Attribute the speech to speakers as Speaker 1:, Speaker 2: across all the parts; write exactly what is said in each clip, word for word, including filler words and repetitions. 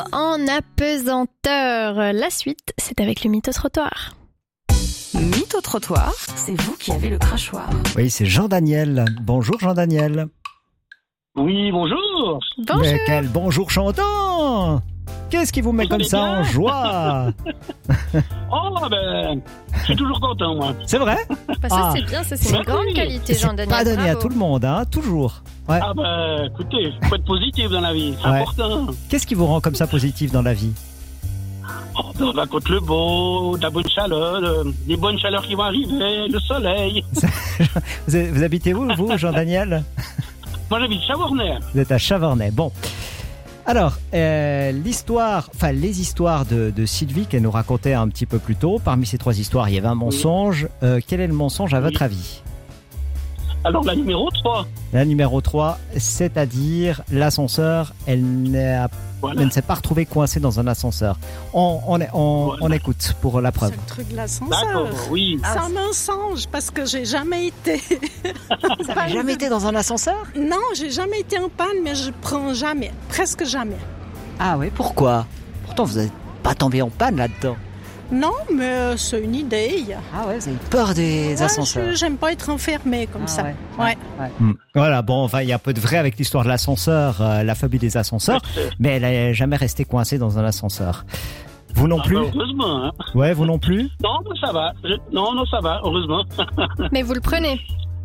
Speaker 1: En apesanteur. La suite, c'est avec le mytho-trottoir.
Speaker 2: Mytho-trottoir, c'est vous qui avez le crachoir.
Speaker 3: Oui, c'est Jean-Daniel. Bonjour Jean-Daniel.
Speaker 4: Oui, bonjour.
Speaker 1: Bonjour.
Speaker 3: Mais quel bonjour chantant! Qu'est-ce qui vous met
Speaker 4: Vous
Speaker 3: comme
Speaker 4: allez
Speaker 3: ça
Speaker 4: bien
Speaker 3: en joie?
Speaker 4: Oh, ben, je suis toujours content, moi.
Speaker 3: C'est vrai?
Speaker 1: Bah, ça,
Speaker 3: Ah.
Speaker 1: c'est bien, ça, c'est une
Speaker 4: Oui.
Speaker 1: grande qualité,
Speaker 3: C'est
Speaker 1: Jean-Daniel.
Speaker 3: pas donné à
Speaker 1: Bravo.
Speaker 3: tout le monde, hein, toujours. Ouais.
Speaker 4: Ah, ben, écoutez, faut être positif dans la vie, c'est
Speaker 3: Ouais.
Speaker 4: important.
Speaker 3: Qu'est-ce qui vous rend comme ça positif dans la vie?
Speaker 4: Oh, ben, on va contre le beau, de la bonne chaleur, euh, des bonnes chaleurs qui vont arriver, le soleil.
Speaker 3: Vous, vous habitez où, vous, Jean-Daniel?
Speaker 4: Moi, j'habite Chavornay.
Speaker 3: Vous êtes à Chavornay. Bon. Alors, euh, l'histoire, enfin les histoires de, de Sylvie qu'elle nous racontait un petit peu plus tôt, parmi ces trois histoires, il y avait un mensonge. Euh, quel est le mensonge à
Speaker 4: Oui.
Speaker 3: votre avis?
Speaker 4: Alors, la numéro trois.
Speaker 3: La numéro trois, c'est-à-dire l'ascenseur, elle, n'a-
Speaker 4: Voilà.
Speaker 3: elle ne s'est pas retrouvée coincée dans un ascenseur. On, on, on,
Speaker 4: Voilà.
Speaker 3: on écoute pour la preuve.
Speaker 5: C'est le truc de
Speaker 4: D'accord,
Speaker 5: l'ascenseur.
Speaker 4: oui.
Speaker 5: C'est un mensonge parce que j'ai jamais été.
Speaker 3: Vous n'avez jamais été dans un ascenseur?
Speaker 5: Non, j'ai jamais été en panne, mais je prends jamais, presque jamais.
Speaker 3: Ah oui, pourquoi? Pourtant, vous n'êtes pas tombé en panne là-dedans.
Speaker 5: Non, mais euh, c'est une idée.
Speaker 3: Ah ouais, vous avez peur des
Speaker 5: Ouais,
Speaker 3: ascenseurs.
Speaker 5: je- j'aime pas être enfermée comme
Speaker 3: Ah
Speaker 5: ça.
Speaker 3: ouais,
Speaker 5: Ouais.
Speaker 3: Hmm. Voilà, bon, enfin, il y a un peu de vrai avec l'histoire de l'ascenseur, euh, la phobie des ascenseurs, mais elle n'est jamais restée coincée dans un ascenseur. Vous non
Speaker 4: Ah,
Speaker 3: plus?
Speaker 4: ben, heureusement, hein.
Speaker 3: Ouais, vous non plus?
Speaker 4: Non, mais ça va. Je- Non, non, ça va, heureusement.
Speaker 1: Mais vous le prenez.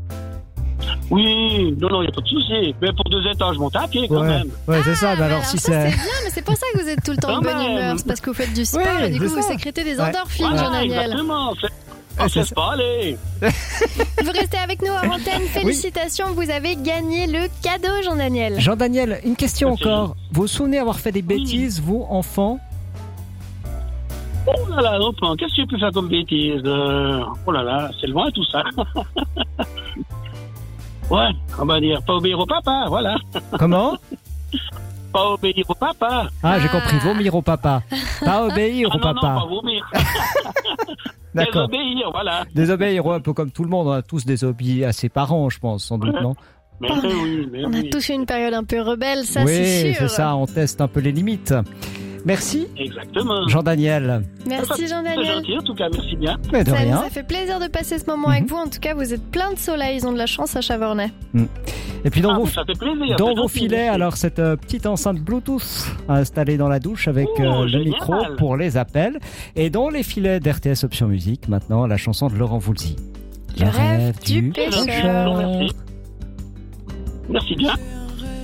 Speaker 4: Oui, non, non, il n'y a pas de souci. Mais pour deux étages, monter à pied, quand
Speaker 3: Ouais,
Speaker 4: même.
Speaker 3: ouais, c'est ça.
Speaker 1: Ah,
Speaker 3: Mais alors, si
Speaker 1: ça, c'est
Speaker 3: c'est...
Speaker 1: bien, mais c'est pour ça que vous êtes tout le temps de
Speaker 4: Quand
Speaker 1: bonne
Speaker 4: même.
Speaker 1: humeur. C'est parce que vous faites du sport
Speaker 3: Ouais,
Speaker 1: et du coup,
Speaker 3: c'est
Speaker 1: vous
Speaker 3: ça.
Speaker 1: sécrétez des
Speaker 3: Ouais.
Speaker 1: endorphines,
Speaker 4: Voilà,
Speaker 1: Jean-Daniel.
Speaker 4: exactement. Fait-
Speaker 3: Ah,
Speaker 4: On
Speaker 3: c'est
Speaker 4: laisse
Speaker 3: ça.
Speaker 4: pas aller.
Speaker 1: Vous restez avec nous à antenne. Félicitations, vous avez gagné le cadeau, Jean-Daniel.
Speaker 3: Jean-Daniel, une question
Speaker 4: Merci.
Speaker 3: encore. Vous vous souvenez avoir fait des bêtises, vous, enfant?
Speaker 4: Oh là là, enfant, qu'est-ce que tu peux faire comme bêtise? Euh, Oh là là, c'est loin tout ça. Ouais, on va dire pas obéir au papa, voilà.
Speaker 3: Comment?
Speaker 4: Pas obéir au papa.
Speaker 3: Ah, j'ai
Speaker 1: Ah.
Speaker 3: compris. Vomir au papa. Pas obéir
Speaker 4: Ah
Speaker 3: au
Speaker 4: non, non, pas
Speaker 3: papa.
Speaker 4: vomir.
Speaker 3: D'accord.
Speaker 4: Désobéir, voilà.
Speaker 3: Désobéir, ouais, un peu comme tout le monde. On a tous désobéi à ses parents, je pense, sans doute,
Speaker 4: Ouais.
Speaker 3: non?
Speaker 4: Mais oui, mais
Speaker 1: On a
Speaker 4: oui.
Speaker 1: tous eu une période un peu rebelle, ça
Speaker 3: oui,
Speaker 1: c'est sûr.
Speaker 3: c'est ça. On teste un peu les limites. Merci,
Speaker 4: Exactement.
Speaker 3: Jean-Daniel.
Speaker 1: Merci
Speaker 4: C'est
Speaker 1: Jean-Daniel.
Speaker 4: gentil, en tout cas, merci bien.
Speaker 3: Mais de
Speaker 1: Ça nous
Speaker 3: rien.
Speaker 1: a fait plaisir de passer ce moment
Speaker 3: Mhm.
Speaker 1: avec vous. En tout cas, vous êtes plein de soleil. Ils ont de la chance à Chavornay.
Speaker 3: Et puis dans
Speaker 4: Ah,
Speaker 3: vos,
Speaker 4: ça fait plaisir.
Speaker 3: dans
Speaker 4: c'est
Speaker 3: vos
Speaker 4: gentil,
Speaker 3: filets,
Speaker 4: merci.
Speaker 3: alors cette euh, petite enceinte Bluetooth installée dans la douche avec
Speaker 4: Oh,
Speaker 3: euh, le
Speaker 4: génial.
Speaker 3: micro pour les appels. Et dans les filets d'R T S Option Musique, maintenant la chanson de Laurent Voulzy.
Speaker 1: Le rêve du pêcheur.
Speaker 4: Merci. Merci bien.